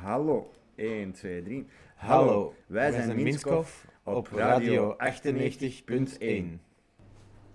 Hallo, 1, 2, 3. Hallo, wij zijn Minskov op Radio 98.1.